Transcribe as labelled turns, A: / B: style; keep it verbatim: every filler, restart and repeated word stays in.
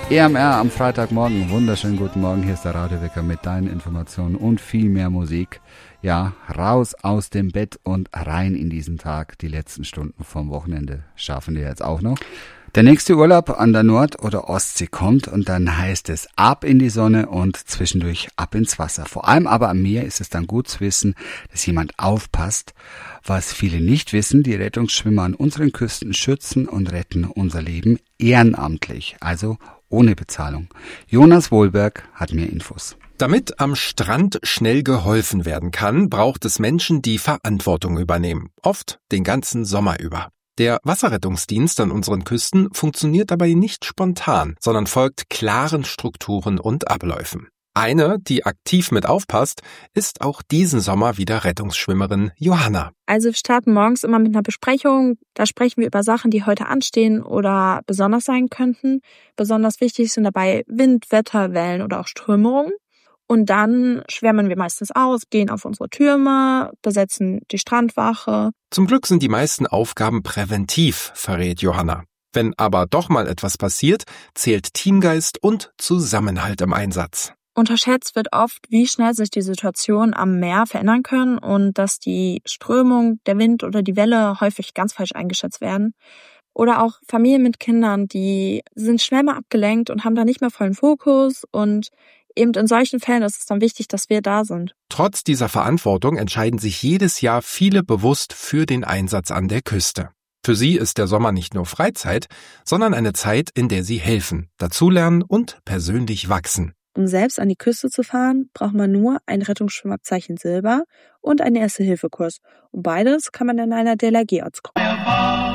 A: E M R am Freitagmorgen. Wunderschönen guten Morgen. Hier ist der Radiowecker mit deinen Informationen und viel mehr Musik. Ja, raus aus dem Bett und rein in diesen Tag. Die letzten Stunden vom Wochenende schaffen wir jetzt auch noch. Der nächste Urlaub an der Nord- oder Ostsee kommt und dann heißt es ab in die Sonne und zwischendurch ab ins Wasser. Vor allem aber am Meer ist es dann gut zu wissen, dass jemand aufpasst. Was viele nicht wissen, die Rettungsschwimmer an unseren Küsten schützen und retten unser Leben ehrenamtlich, also ohne Bezahlung. Jonas Wohlberg hat mehr Infos.
B: Damit am Strand schnell geholfen werden kann, braucht es Menschen, die Verantwortung übernehmen. Oft den ganzen Sommer über. Der Wasserrettungsdienst an unseren Küsten funktioniert dabei nicht spontan, sondern folgt klaren Strukturen und Abläufen. Eine, die aktiv mit aufpasst, ist auch diesen Sommer wieder Rettungsschwimmerin Johanna.
C: Also wir starten morgens immer mit einer Besprechung. Da sprechen wir über Sachen, die heute anstehen oder besonders sein könnten. Besonders wichtig sind dabei Wind, Wetter, Wellen oder auch Strömungen. Und dann schwärmen wir meistens aus, gehen auf unsere Türme, besetzen die Strandwache.
B: Zum Glück sind die meisten Aufgaben präventiv, verrät Johanna. Wenn aber doch mal etwas passiert, zählt Teamgeist und Zusammenhalt im Einsatz.
C: Unterschätzt wird oft, wie schnell sich die Situation am Meer verändern können und dass die Strömung, der Wind oder die Welle häufig ganz falsch eingeschätzt werden. Oder auch Familien mit Kindern, die sind schnell mal abgelenkt und haben da nicht mehr vollen Fokus. Und eben in solchen Fällen ist es dann wichtig, dass wir da sind.
B: Trotz dieser Verantwortung entscheiden sich jedes Jahr viele bewusst für den Einsatz an der Küste. Für sie ist der Sommer nicht nur Freizeit, sondern eine Zeit, in der sie helfen, dazulernen und persönlich wachsen.
C: Um selbst an die Küste zu fahren, braucht man nur ein Rettungsschwimmabzeichen Silber und einen Erste-Hilfe-Kurs. Und beides kann man in einer D L R G-Ortsgruppe.